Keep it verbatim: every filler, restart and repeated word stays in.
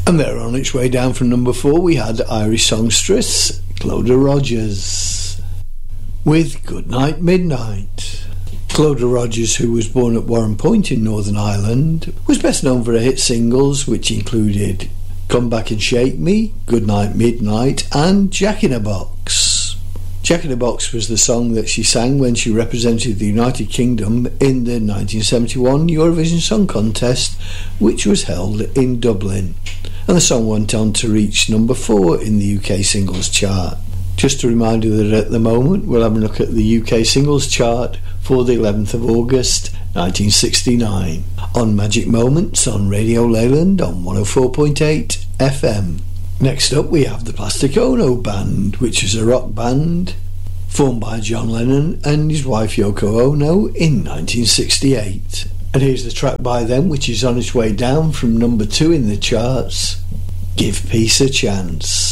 And there, on its way down from number four, we had Irish songstress Clodagh Rogers with Goodnight Midnight. Clodagh Rogers, who was born at Warren Point in Northern Ireland, was best known for her hit singles, which included Come Back and Shake Me, Goodnight Midnight, and Jack in a Box. Jack in a Box was the song that she sang when she represented the United Kingdom in the nineteen seventy-one Eurovision Song Contest, which was held in Dublin. And the song went on to reach number four in the U K singles chart. Just a reminder that at the moment we'll have a look at the U K singles chart for the eleventh of August nineteen sixty-nine on Magic Moments on Radio Leyland on one oh four point eight F M. Next up we have the Plastic Ono Band, which is a rock band formed by John Lennon and his wife Yoko Ono in nineteen sixty-eight. And here's the track by them, which is on its way down from number two in the charts, Give Peace a Chance.